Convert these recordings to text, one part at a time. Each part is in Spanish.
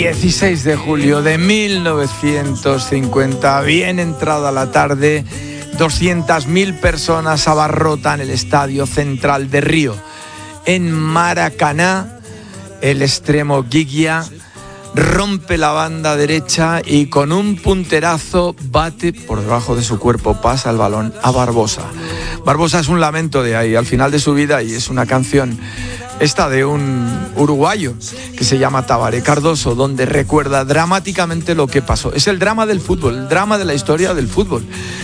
16 de julio de 1950, bien entrada la tarde, 200.000 personas abarrotan el Estadio Central de Río. En Maracaná, el extremo Giglia rompe la banda derecha y con un punterazo bate por debajo de su cuerpo, pasa el balón a Barbosa. Barbosa es un lamento de ahí, al final de su vida, y es una canción esta de un uruguayo que se llama Tabaré Cardoso, donde recuerda dramáticamente lo que pasó. Es el drama del fútbol, el drama de la historia del fútbol.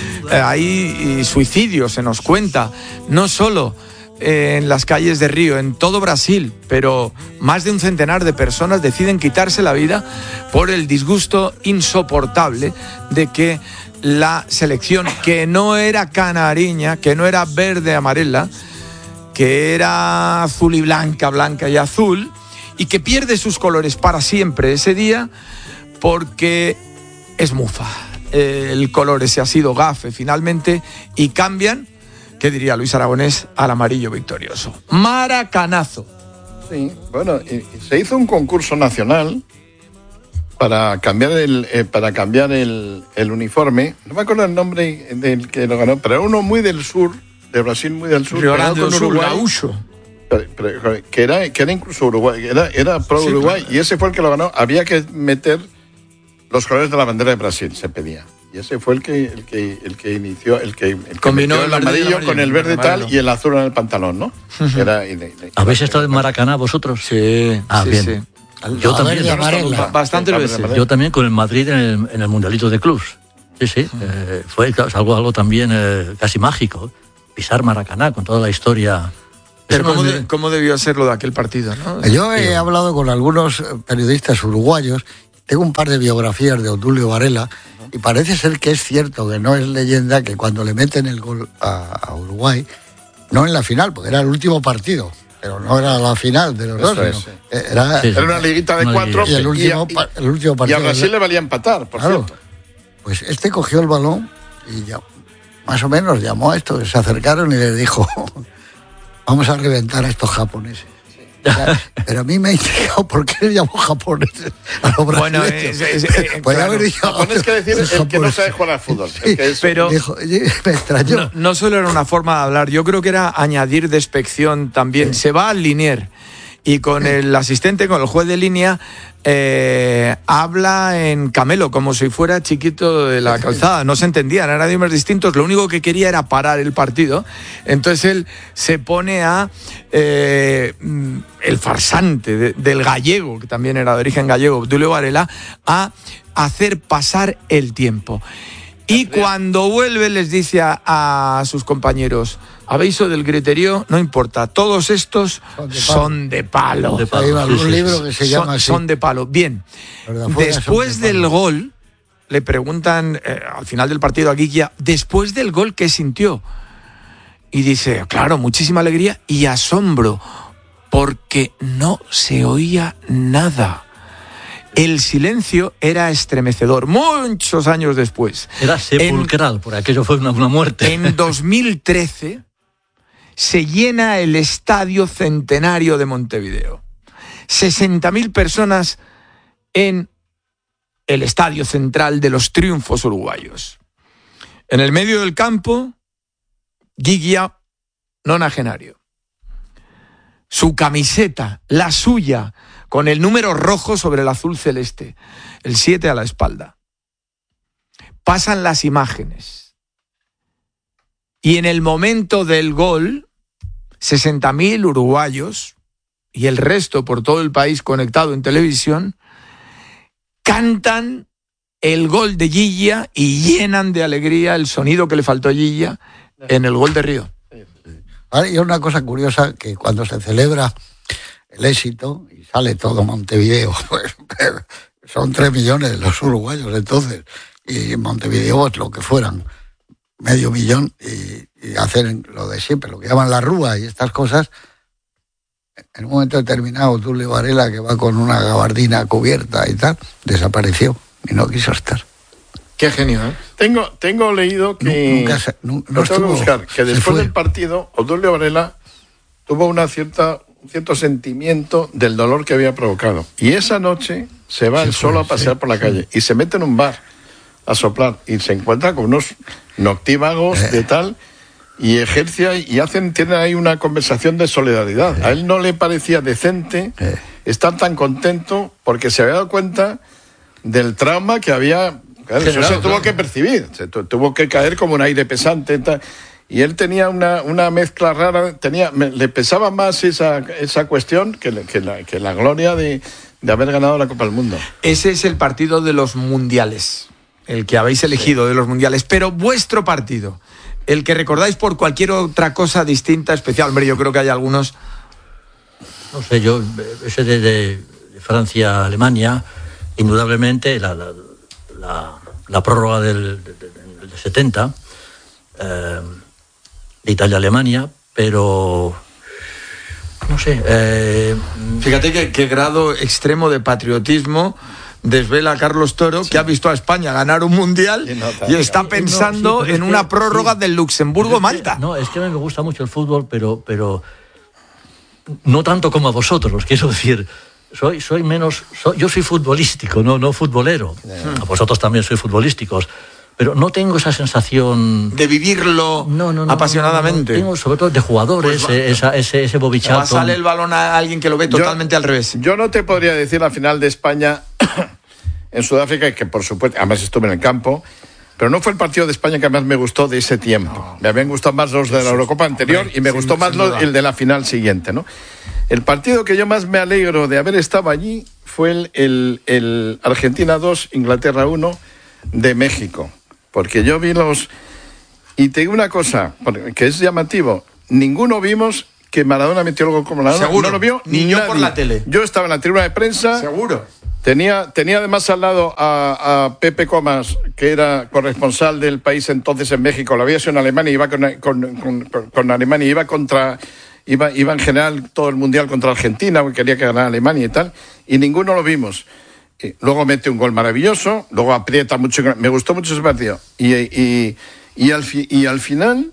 Hay suicidios, se nos cuenta, no solo en las calles de Río, en todo Brasil, pero más de un centenar de personas deciden quitarse la vida por el disgusto insoportable de que la selección, que no era canariña, que no era verde amarela, que era azul y blanca, blanca y azul, y que pierde sus colores para siempre ese día porque es mufa. El color ese ha sido gafe finalmente y cambian, ¿qué diría Luis Aragonés?, al amarillo victorioso. Maracanazo. Sí, bueno, se hizo un concurso nacional para cambiar el uniforme. No me acuerdo el nombre del que lo ganó, pero era uno muy del sur, de Brasil, muy del sur. Río Grande con do Sul, Uruguay, gaúcho. Pero que era incluso Uruguay, era pro Sí, Uruguay, claro. y ese fue el que lo ganó. Había que meter los colores de la bandera de Brasil, se pedía. Y ese fue el que inició, el que combinó metió el amarillo con el verde tal y el azul en el pantalón, ¿no? ¿Habéis estado en Maracaná vosotros? Sí. Ah, sí, bien. sí. Yo también. Bastante veces. Yo también con el Madrid en el Mundialito de Clubs. Sí. Fue algo también casi mágico. Pisar Maracaná con toda la historia. Pero ¿cómo debió ser lo de aquel partido, ¿no? Yo he hablado con algunos periodistas uruguayos. Tengo un par de biografías de Obdulio Varela y parece ser que es cierto, que no es leyenda, que cuando le meten el gol a Uruguay, no en la final, porque era el último partido, pero no era la final de los dos. Era una liguita de 4 y el último partido. Y a Brasil le valía empatar, por cierto. Pues este cogió el balón y ya, más o menos llamó a estos, se acercaron y les dijo: vamos a reventar a estos japoneses. Pero a mí me ha intrigado por qué le llamó japoneses a los brasileños. Bueno, haber dicho japonés, que decir el que no sabe jugar al fútbol. Sí, pero dijo, me extrañó. No solo era una forma de hablar, yo creo que era añadir despección también. Se va al linier y con el asistente, con el juez de línea, habla en camelo, como si fuera chiquito de la calzada. No se entendían, eran idiomas distintos. Lo único que quería era parar el partido. Entonces él se pone a el farsante del gallego, que también era de origen gallego, Obdulio Varela, a hacer pasar el tiempo. Y cuando vuelve les dice a sus compañeros: habéis oído del griterío, no importa, todos estos son de palo. Hay algún libro que se llama así. Son de palo. Bien, después del gol, le preguntan al final del partido a Giglia, después del gol, ¿qué sintió? Y dice, claro, muchísima alegría y asombro, porque no se oía nada. El silencio era estremecedor, muchos años después. Era sepulcral, por aquello fue una muerte. En 2013 se llena el Estadio Centenario de Montevideo. 60.000 personas en el Estadio Central de los Triunfos uruguayos. En el medio del campo, Giglia nonagenario. Su camiseta, la suya, con el número rojo sobre el azul celeste, el 7 a la espalda. Pasan las imágenes. Y en el momento del gol, 60.000 uruguayos y el resto por todo el país conectado en televisión, cantan el gol de Giglia y llenan de alegría el sonido que le faltó a Giglia en el gol de Río. Vale, y una cosa curiosa, que cuando se celebra el éxito y sale todo Montevideo, pues son 3 millones los uruguayos entonces, y en Montevideo pues, lo que fueran, 500.000, y hacen lo de siempre, lo que llaman la rúa y estas cosas. En un momento determinado, Obdulio Varela, que va con una gabardina cubierta y tal, desapareció y no quiso estar. Qué genio, ¿eh? Tengo leído que no tengo estuvo, que buscar, que después fue. del partido Obdulio Varela tuvo un cierto sentimiento del dolor que había provocado, y esa noche se va él solo a pasear por la calle y se mete en un bar a soplar y se encuentra con unos noctívagos de tal y ejerce y tienen ahí una conversación de solidaridad. A él no le parecía decente estar tan contento porque se había dado cuenta del trauma que había. Claro, eso se tuvo que percibir, se tuvo que caer como un aire pesante tal. Y él tenía una mezcla rara, le pesaba más esa cuestión que la gloria de haber ganado la Copa del Mundo. Ese es el partido de los mundiales, el que habéis elegido de los mundiales, pero vuestro partido, el que recordáis por cualquier otra cosa distinta, especial. Hombre, yo creo que hay algunos. No sé, yo, ese de Francia-Alemania, indudablemente la prórroga del 70, de Italia-Alemania, pero no sé. Fíjate qué grado extremo de patriotismo desvela Carlos Toro, que ha visto a España ganar un mundial y está pensando en una prórroga del Luxemburgo-Malta. No, es que a mí me gusta mucho el fútbol, pero no tanto como a vosotros, quiero decir. Yo soy futbolístico, no futbolero. A vosotros también sois futbolísticos. Pero no tengo esa sensación de vivirlo apasionadamente. No. Tengo sobre todo de jugadores, pues ese Bobby Charlton. Sale el balón a alguien que lo ve totalmente al revés. Yo no te podría decir la final de España en Sudáfrica, que por supuesto, además estuve en el campo, pero no fue el partido de España que más me gustó de ese tiempo. No. Me habían gustado más los de la Eurocopa anterior y me gustó más el de la final siguiente, ¿no? El partido que yo más me alegro de haber estado allí fue el Argentina 2, Inglaterra 1 de México. Porque yo vi y te digo una cosa, que es llamativo, ninguno vimos que Maradona metió el gol como Maradona. Seguro, no lo vio ni yo por la tele. Yo estaba en la tribuna de prensa. Seguro. Tenía además al lado a Pepe Comas, que era corresponsal del país entonces en México, lo había sido en Alemania, iba con Alemania, iba en general todo el mundial contra Argentina, quería que ganara Alemania y tal, y ninguno lo vimos. Luego mete un gol maravilloso, luego aprieta mucho, me gustó mucho ese partido. Y al final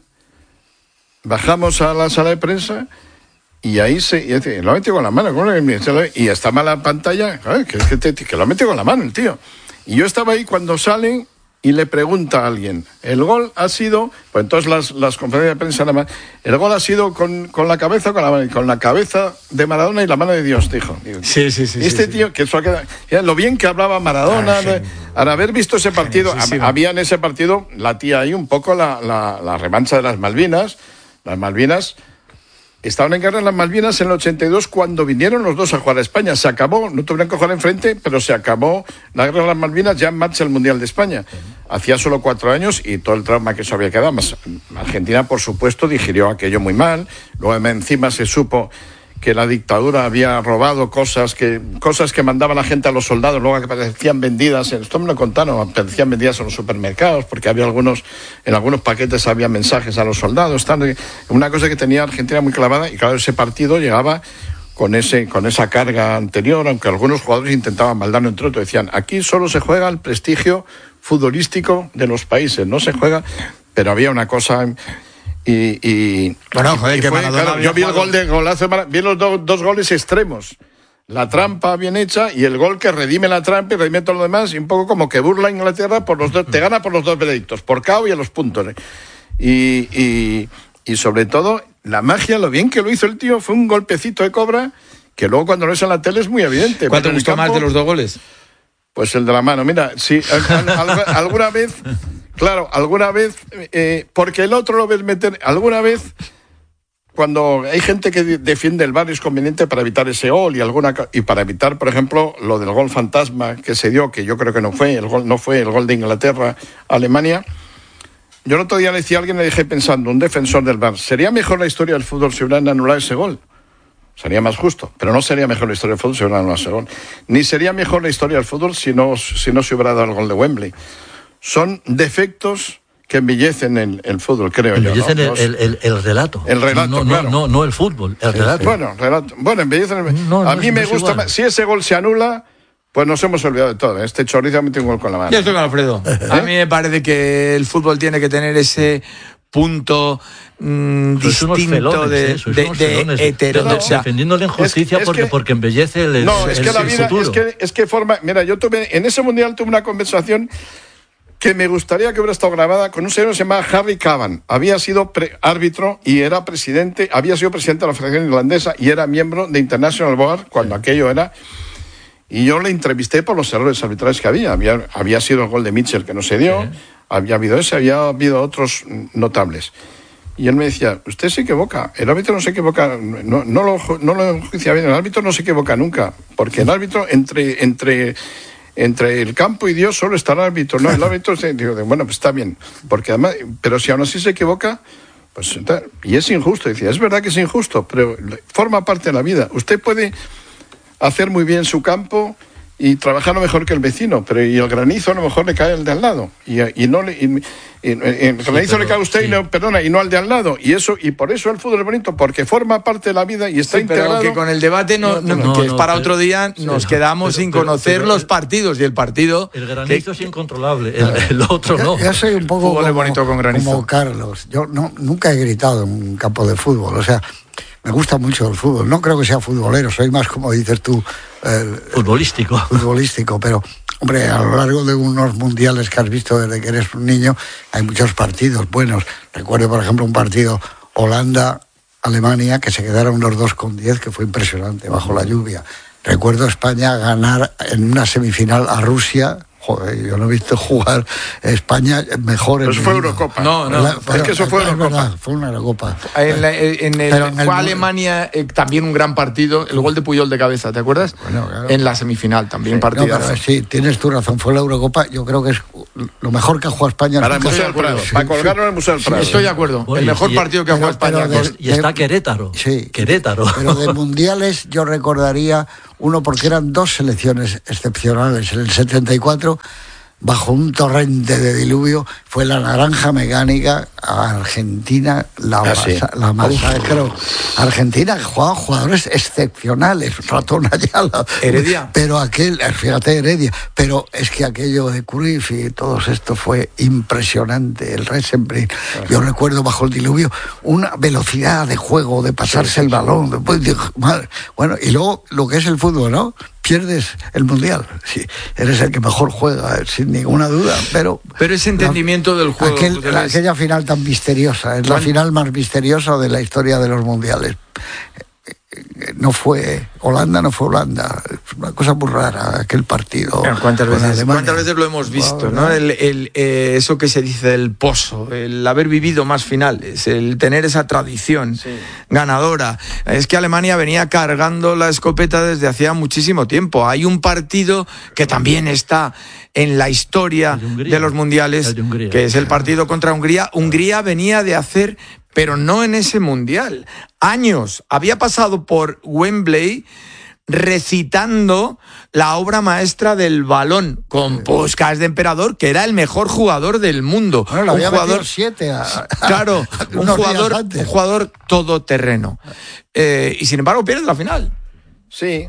bajamos a la sala de prensa y ahí lo ha metido con la mano, y está mala la pantalla, que lo ha metido con la mano el tío. Y yo estaba ahí cuando salen y le pregunta a alguien, el gol ha sido, pues entonces las conferencias de prensa nada más, el gol ha sido con la cabeza o con la mano, con la cabeza de Maradona y la mano de Dios, dijo. Sí. Tío, que eso queda, lo bien que hablaba Maradona, al haber visto ese partido, había en ese partido, la tía ahí un poco la revancha de las Malvinas. Las Malvinas estaban en guerra en las Malvinas en el 82 cuando vinieron los dos a jugar a España. Se acabó, no tuvieron que jugar enfrente, pero se acabó la guerra de las Malvinas, ya en marcha el Mundial de España. Hacía solo 4 años y todo el trauma que eso había quedado. Más Argentina, por supuesto, digirió aquello muy mal. Luego encima se supo que la dictadura había robado cosas que mandaba la gente a los soldados, luego que parecían vendidas, esto me lo contaron, parecían vendidas en los supermercados, porque había en algunos paquetes había mensajes a los soldados, una cosa que tenía Argentina muy clavada, y claro, ese partido llegaba con esa carga anterior, aunque algunos jugadores intentaban maldarlo entre otros, decían, aquí solo se juega el prestigio futbolístico de los países, no se juega, pero había una cosa. Bueno, joder, que Maradona, claro, yo vi el golazo, vi los dos goles extremos. La trampa bien hecha y el gol que redime la trampa y redime todo lo demás, y un poco como que burla a Inglaterra por los dos, te gana por los dos veredictos, por KO y a los puntos. Y sobre todo, la magia, lo bien que lo hizo el tío, fue un golpecito de cobra que luego cuando lo ves en la tele es muy evidente. ¿Cuál te gustó más de los dos goles? Pues el de la mano. Mira, sí, alguna vez... Claro, alguna vez, porque el otro lo ves meter, alguna vez, cuando hay gente que defiende el VAR es conveniente para evitar ese gol y para evitar, por ejemplo, lo del gol fantasma que se dio, que yo creo que no fue el gol de Inglaterra a Alemania. Yo el otro día le decía a alguien, le dejé pensando, un defensor del VAR, ¿sería mejor la historia del fútbol si hubieran anulado ese gol? Sería más justo, pero no sería mejor la historia del fútbol si hubieran anulado ese gol. Ni sería mejor la historia del fútbol si no se hubiera dado el gol de Wembley. Son defectos que embellecen el fútbol, creo yo. Embellecen el relato. El relato, claro. No el fútbol, el relato. Bueno, relato. Bueno, embellecen a mí me gusta más. Si ese gol se anula, pues nos hemos olvidado de todo. Este chorizo mete un gol con la mano. Yo estoy con Alfredo. A mí me parece que el fútbol tiene que tener ese punto distinto de heterodoxia. Defendiendo la injusticia porque embellece el futuro. Es que forma... Mira, yo en ese mundial tuve una conversación que me gustaría que hubiera estado grabada con un señor que se llamaba Harry Cavan. Había sido árbitro y era presidente, había sido presidente de la Federación Irlandesa y era miembro de International Board cuando aquello era... Y yo le entrevisté por los errores arbitrales que había. Había sido el gol de Mitchell que no se dio, había habido otros notables. Y él me decía, usted se equivoca, el árbitro no se equivoca, no lo enjuicia bien, el árbitro no se equivoca nunca, porque el árbitro entre el campo y Dios solo está el árbitro, no, el árbitro digo, bueno, pues está bien, porque además, pero si aún así se equivoca, pues y es injusto, decía, es verdad que es injusto, pero forma parte de la vida. Usted puede hacer muy bien su campo y trabajarlo mejor que el vecino, pero y el granizo a lo mejor le cae al de al lado el granizo le cae a usted y no al de al lado, y por eso el fútbol es bonito, porque forma parte de la vida y está integrado. Pero que con el debate que es para otro día nos quedamos sin conocer los partidos y el partido. El granizo es incontrolable, el otro no. Yo soy un poco como Carlos. Yo nunca he gritado en un campo de fútbol, o sea, me gusta mucho el fútbol. No creo que sea futbolero, soy más, como dices tú, futbolístico, pero hombre, a lo largo de unos mundiales que has visto desde que eres un niño, hay muchos partidos buenos. Recuerdo, por ejemplo, un partido Holanda-Alemania, que se quedaron los 2-10, que fue impresionante, bajo la lluvia. Recuerdo España ganar en una semifinal a Rusia. Joder, yo no he visto jugar España mejor. Pero eso fue Eurocopa. Es que eso fue Eurocopa. Verdad, fue una Eurocopa. Fue Alemania también un gran partido, el gol de Puyol de cabeza, ¿te acuerdas? Bueno, claro. En la semifinal también partidazo. Sí, tienes tu razón, fue la Eurocopa. Yo creo que es lo mejor que ha jugado España. Para el Museo del Prado, para colgarlo en el Museo del Prado. Estoy de acuerdo. El mejor partido que ha jugado España. Y está Querétaro. Sí. Querétaro. Pero de mundiales yo recordaría uno, porque eran dos selecciones excepcionales. En el 74, bajo un torrente de diluvio, fue la naranja mecánica a Argentina, la masacró. Argentina jugaba jugadores excepcionales, Ratón Ayala, Heredia. Pero fíjate, Heredia, pero es que aquello de Cruyff y todo esto fue impresionante, el Resenbrink. Yo recuerdo bajo el diluvio una velocidad de juego, de pasarse el balón, bueno, y luego lo que es el fútbol, ¿no? Pierdes el mundial, sí, eres el que mejor juega, sin ninguna duda, pero ese entendimiento del juego, aquella final tan misteriosa, es la final más misteriosa de la historia de los mundiales. No fue Holanda, es una cosa muy rara aquel partido. ¿Cuántas veces lo hemos visto, ¿no? Eso que se dice del pozo, el haber vivido más finales, el tener esa tradición ganadora. Es que Alemania venía cargando la escopeta desde hacía muchísimo tiempo. Hay un partido que también está en la historia de los mundiales, que es el partido contra Hungría. Hungría venía de hacer, pero no en ese mundial, años. Había pasado por Wembley recitando la obra maestra del balón con Puskás de emperador, que era el mejor jugador del mundo. Bueno, lo había metido 7 claro, un jugador todoterreno. Y sin embargo pierde la final. Sí,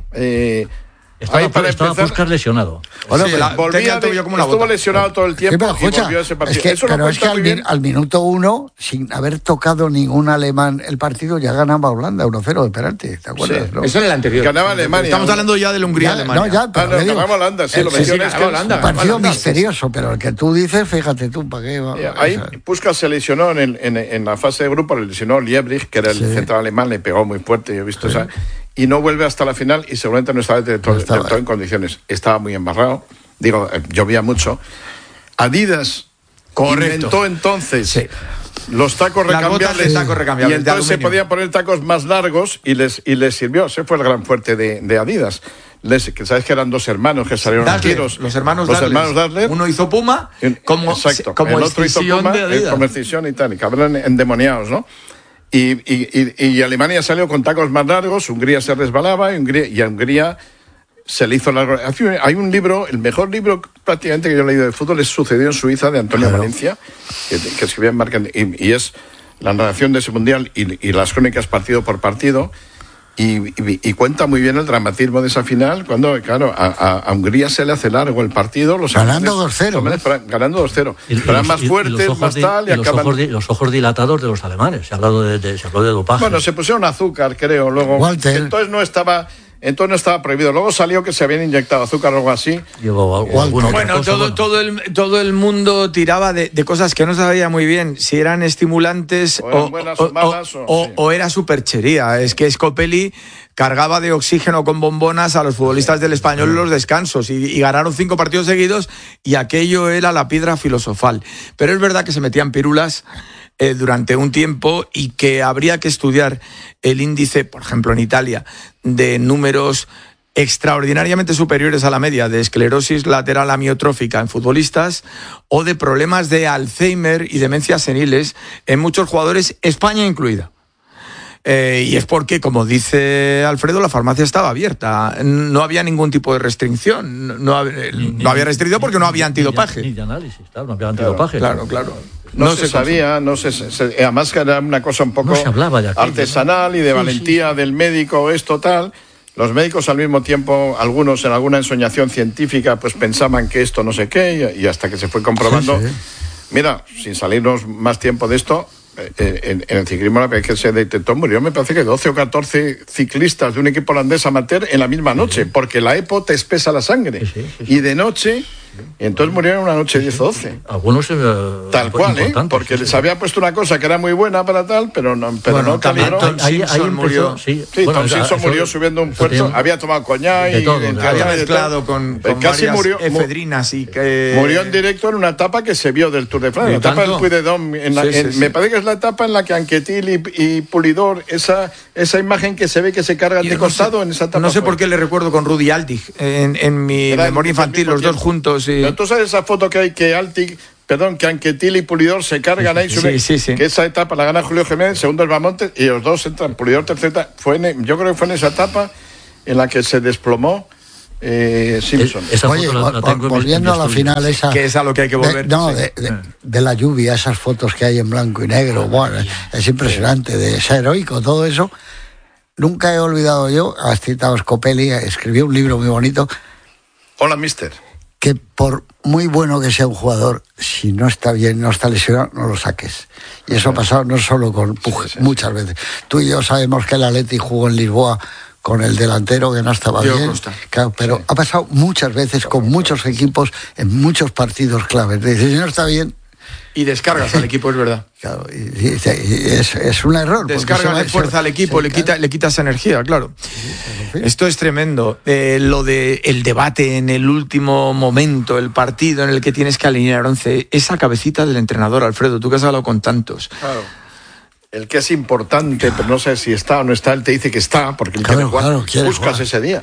Estaba Puskás lesionado. Bueno, sí, estuvo lesionado todo el tiempo, sí, pero, y volvió a ese partido. Es que al minuto 1, sin haber tocado ningún alemán el partido, ya ganaba Holanda 1-0 de penalti, ¿te acuerdas? Sí. ¿No? Eso en el anterior. Ganaba Alemania. Estamos hablando ya del Hungría-Alemania. Ganaba Holanda, sí, lo metió Holanda. Partido misterioso, pero el que tú dices, fíjate tú, ¿para qué? Ahí Puskás se lesionó en la fase de grupo, le lesionó Liebrich, que era el central alemán, le pegó muy fuerte, yo he visto esa... Y no vuelve hasta la final y seguramente no estaba del todo en condiciones. Estaba muy embarrado, llovía mucho. Adidas inventó entonces los tacos recambiables, y entonces se podían poner tacos más largos y les sirvió. Ese fue el gran fuerte de Adidas. Que sabes que eran dos hermanos que salieron a tiros. Los hermanos Dassler. Uno hizo Puma, como el otro hizo Puma, como Escisión y tal, y cabrón endemoniados, ¿no? Y Alemania salió con tacos más largos, Hungría se resbalaba y a Hungría se le hizo largo. Hay un libro, el mejor libro prácticamente que yo he leído de fútbol, es Sucedió en Suiza, de Antonio Valencia, que escribía en Marca, y es la narración de ese mundial y las crónicas partido por partido. Y cuenta muy bien el dramatismo de esa final, cuando, claro, a Hungría se le hace largo el partido. Ganando 2-0. Ganando 2-0. Eran más fuertes, más tal, y acaban... Los ojos dilatados de los alemanes. Se habló de dopaje. Bueno, se pusieron azúcar, creo, luego. Walter. Entonces no estaba prohibido. Luego salió que se habían inyectado azúcar o algo así. Bueno, todo el mundo tiraba de cosas que no sabía muy bien si eran estimulantes o era superchería. Es que Scopelli cargaba de oxígeno con bombonas a los futbolistas del Español en los descansos y ganaron 5 partidos seguidos y aquello era la piedra filosofal. Pero es verdad que se metían pirulas durante un tiempo y que habría que estudiar el índice, por ejemplo en Italia, de números extraordinariamente superiores a la media de esclerosis lateral amiotrófica en futbolistas o de problemas de Alzheimer y demencias seniles en muchos jugadores, España incluida. Y es porque, como dice Alfredo, la farmacia estaba abierta. No había ningún tipo de restricción. No había restricción porque no había antidopaje. Ni de análisis, claro, no había antidopaje. Claro. No se sabía, además que era una cosa un poco artesanal y de valentía del médico, es total. Los médicos al mismo tiempo, algunos en alguna ensoñación científica, pues pensaban que esto no sé qué, y hasta que se fue comprobando. Sí. Mira, sin salirnos más tiempo de esto, en el ciclismo la vez que se detectó murió, me parece que 12 o 14 ciclistas de un equipo holandés amateur en la misma noche, porque la EPO te espesa la sangre, y de noche... Y entonces murieron una noche 10 o 12. Algunos tal cual, porque les había puesto una cosa que era muy buena para tal, pero no también Tom Simpson murió. Tom Simpson murió subiendo un puerto, había tomado coñac y había mezclado con casi murió efedrinas y que murió en directo en una etapa que se vio del Tour de Francia, la etapa del Puy de Dôme, me parece que es la etapa en la que Anquetil y Pulidor, esa imagen que se ve que se cargan de costado en esa etapa. No sé por qué le recuerdo con Rudi Altig en mi memoria infantil, los dos juntos. Pero tú sabes esa foto que hay que Anquetil y Pulidor se cargan ahí, sí. Que esa etapa la gana Julio Jiménez, segundo el Bamonte, y los dos entran, Pulidor tercera, yo creo que fue en esa etapa en la que se desplomó Simpson. Oye, volviendo a la final esa... Que es a lo que hay que volver. De la lluvia, esas fotos que hay en blanco y negro, bueno, es impresionante, de ser heroico, todo eso. Nunca he olvidado yo, has citado Scopelli, escribió un libro muy bonito. Hola, mister. Que por muy bueno que sea un jugador, si no está bien, no está lesionado, no lo saques. Y eso ha pasado no solo con Puig, muchas veces. Tú y yo sabemos que el Atleti jugó en Lisboa con el delantero que no estaba bien. Claro, pero ha pasado muchas veces con muchos equipos en muchos partidos claves. Dices, si no está bien... Y descargas al equipo, es verdad. Claro, y es un error. Descargas de fuerza al equipo, le quitas energía, claro. Sí. Esto es tremendo. Lo de el debate en el último momento, el partido en el que tienes que alinear 11, esa cabecita del entrenador, Alfredo, tú que has hablado con tantos. Claro. El que es importante, pero no sé si está o no está, él te dice que está, porque él quiere jugar. Buscas ese día.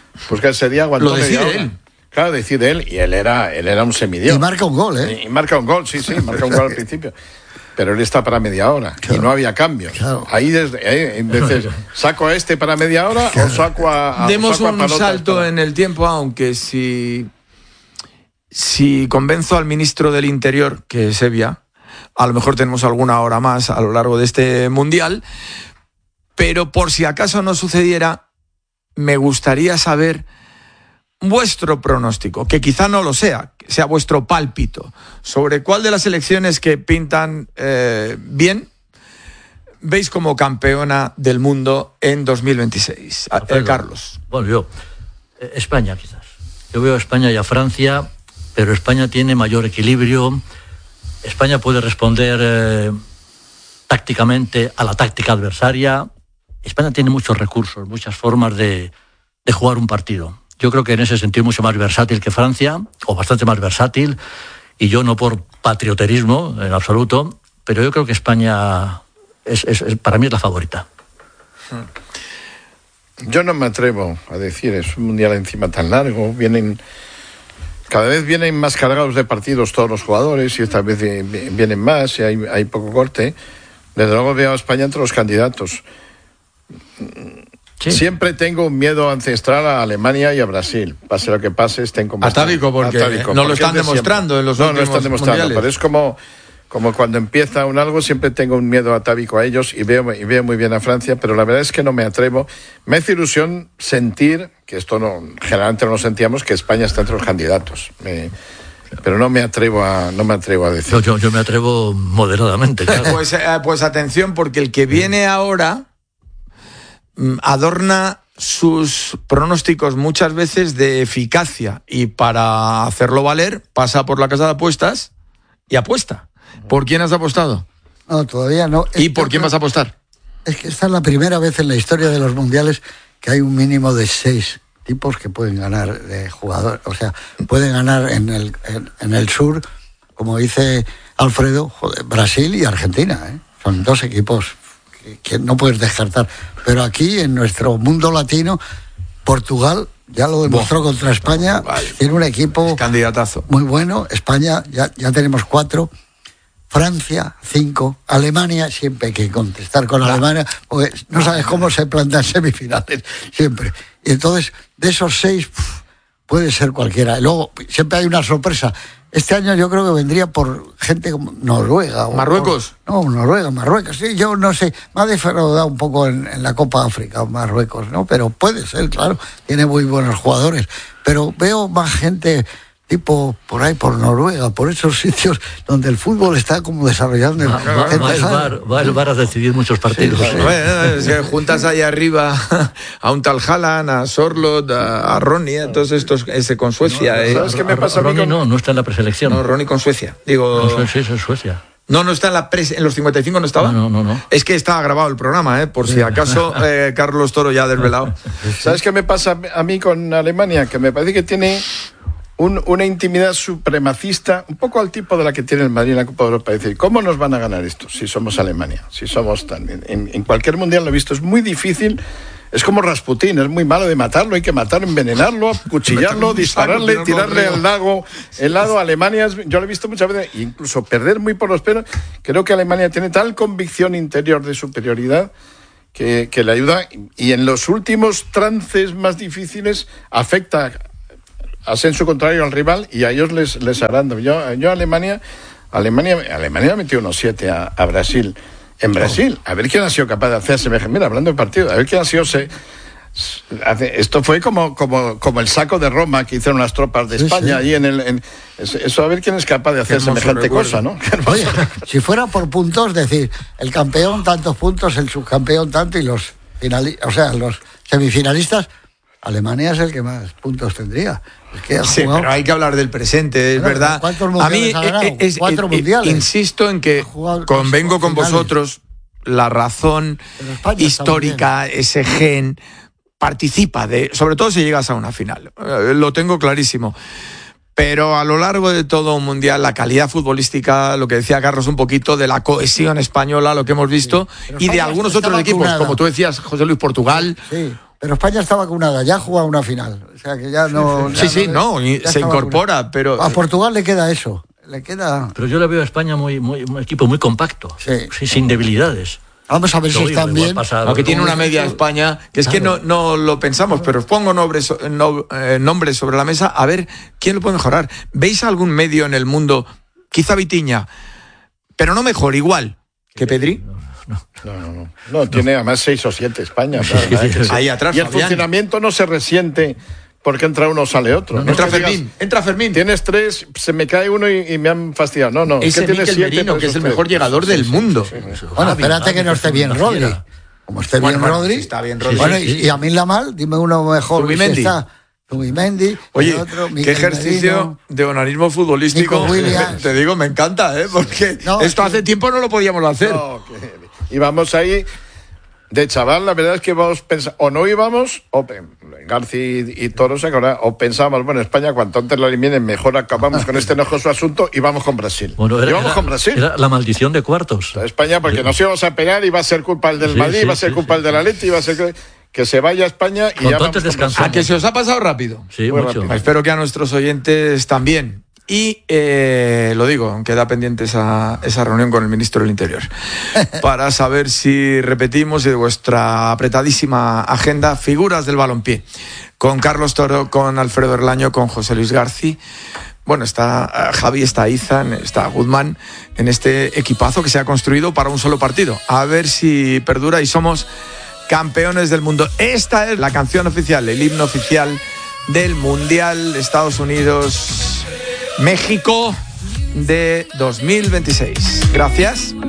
Aguantó media hora. Él. Claro, decide él, y él era un semidios. Y marca un gol, Y marca un gol, sí, marca un gol al principio. Pero él está para media hora, y no había cambios. Claro. Ahí dices, ¿saco a este para media hora o saco a Demos un salto en el tiempo, aunque si convenzo al ministro del Interior, que es Evia, a lo mejor tenemos alguna hora más a lo largo de este Mundial, pero por si acaso no sucediera, me gustaría saber vuestro pronóstico, que quizá no lo sea vuestro pálpito, sobre cuál de las elecciones que pintan bien veis como campeona del mundo en 2026. Carlos. Bueno, yo, España quizás. Yo veo a España y a Francia, pero España tiene mayor equilibrio. España puede responder tácticamente a la táctica adversaria. España tiene muchos recursos, muchas formas de jugar un partido. Yo creo que en ese sentido es mucho más versátil que Francia, o bastante más versátil, y yo no por patrioterismo en absoluto, pero yo creo que España para mí es la favorita. Yo no me atrevo a decir, es un mundial encima tan largo, cada vez vienen más cargados de partidos todos los jugadores, y esta vez vienen más, y hay poco corte. Desde luego veo a España entre los candidatos. Sí. Siempre tengo un miedo ancestral a Alemania y a Brasil. Pase lo que pase, estén como atávico, porque no lo están demostrando en los últimos no lo están demostrando, mundiales. Pero es como como cuando empieza un algo siempre tengo un miedo atávico a ellos y veo muy bien a Francia, pero la verdad es que no me atrevo. Me hace ilusión sentir, que esto generalmente no lo sentíamos, que España está entre los candidatos. Pero no me atrevo a decir. Yo me atrevo moderadamente, claro. Pues atención, porque el que viene ahora adorna sus pronósticos muchas veces de eficacia, y para hacerlo valer pasa por la casa de apuestas y apuesta. ¿Por quién has apostado? No, todavía no. ¿Y por quién vas a apostar? Es que esta es la primera vez en la historia de los mundiales que hay un mínimo de 6 tipos que pueden ganar de jugador. O sea, pueden ganar en el sur, como dice Alfredo, Brasil y Argentina. Son 2 equipos que no puedes descartar. Pero aquí, en nuestro mundo latino, Portugal ya lo demostró contra España. Tiene un equipo candidatazo muy bueno. España, ya tenemos 4. Francia, 5. Alemania, siempre hay que contestar con Alemania, porque no sabes cómo se plantan semifinales, siempre. Y entonces, de esos 6, puede ser cualquiera. Y luego, siempre hay una sorpresa. Este año yo creo que vendría por gente como Noruega. ¿Marruecos? Noruega, Marruecos. Sí, yo no sé. Me ha defraudado un poco en la Copa África, Marruecos, ¿no? Pero puede ser, claro. Tiene muy buenos jugadores. Pero veo más gente tipo por ahí, por Noruega, por esos sitios donde el fútbol está como desarrollando. Va el VAR a decidir muchos partidos. Sí. Bueno, es que juntas ahí arriba a un tal Haaland, a Sorloth, a Ronnie, todos estos con Suecia. ¿Sabes qué me pasa a mí? Ronnie no está en la preselección. No, Ronnie con Suecia. Digo... No, sí, es en Suecia. No está en los 55, ¿no estaba? No. Es que estaba grabado el programa, por si acaso Carlos Toro ya ha desvelado. ¿Sabes qué me pasa a mí con Alemania? Que me parece que tiene una intimidad supremacista, un poco al tipo de la que tiene el Madrid en la Copa de Europa. Es decir, ¿cómo nos van a ganar esto si somos Alemania? Si somos también. En cualquier mundial lo he visto, es muy difícil. Es como Rasputín, es muy malo de matarlo, hay que matarlo, envenenarlo, cuchillarlo, dispararle, tirarle al lago. El lado Alemania, yo lo he visto muchas veces, incluso perder muy por los pelos. Creo que Alemania tiene tal convicción interior de superioridad que le ayuda, y en los últimos trances más difíciles afecta a sensu contrario al rival y a ellos les agranda. Yo Alemania ha metido unos 7 a Brasil. En Brasil, a ver quién ha sido capaz de hacer semejante. Mira, hablando de partido, a ver quién ha sido. Esto fue como el saco de Roma que hicieron las tropas de España allí eso, a ver quién es capaz de hacer semejante cosa, ¿no? Oye, si fuera por puntos, decir, el campeón tantos puntos, el subcampeón tanto, y los semifinalistas, Alemania es el que más puntos tendría. Es que ha jugado... pero hay que hablar del presente, es verdad. ¿Cuántos mundiales ha ganado? 4 mundiales. Insisto en que convengo con vosotros, la razón histórica, ese gen, participa sobre todo si llegas a una final. Lo tengo clarísimo. Pero a lo largo de todo un mundial, la calidad futbolística, lo que decía Carlos un poquito, de la cohesión española, lo que hemos visto, y de algunos otros equipos, como tú decías, José Luis, Portugal. Sí. Pero España está vacunada, ya ha jugado una final. O sea que ya no... se incorpora, pero... A Portugal le queda eso. Pero yo le veo a España un equipo muy compacto, sin debilidades. Vamos a ver si están bien. Aunque tiene una media España, que es que no lo pensamos, pero os pongo nombres sobre la mesa, a ver quién lo puede mejorar. ¿Veis algún medio en el mundo, quizá Vitinha, pero no mejor, igual que Pedri? No, tiene además 6 o 7 España. Ahí atrás, y el funcionamiento no se resiente porque entra uno o sale otro. Entra Fermín. Tienes 3, se me cae uno y me han fastidiado. No. Ese Mikel Merino, que es el mejor llegador del mundo. Bueno, espérate que no esté bien Rodri. Como esté bien Rodri. Está bien Rodri. Bueno, y a mí la mal, dime uno mejor. Zubimendi. Oye, qué ejercicio Merino, de onanismo futbolístico. Te digo, me encanta, porque esto hace tiempo no lo podíamos hacer. Íbamos ahí de chaval, la verdad es que vamos pensando, o no íbamos, o García y Toro se acordaban, o pensábamos, bueno, España cuanto antes lo eliminen, mejor acabamos con este enojoso asunto y vamos con Brasil. Con Brasil. Era la maldición de cuartos. España, porque nos íbamos a pegar, iba a ser culpa el del Madrid, iba a ser culpa el del Atleti, iba a ser que se vaya a España y ya vamos. ¿A que se os ha pasado rápido? Sí, mucho. Espero que a nuestros oyentes también. Y lo digo, queda pendiente esa reunión con el ministro del Interior para saber si repetimos de vuestra apretadísima agenda figuras del balompié. Con Carlos Toro, con Alfredo Erlaño, con José Luis García. Bueno, está Javi, está Izan, está Guzmán en este equipazo que se ha construido para un solo partido. A ver si perdura y somos campeones del mundo. Esta es la canción oficial, el himno oficial del Mundial Estados Unidos México de 2026. Gracias.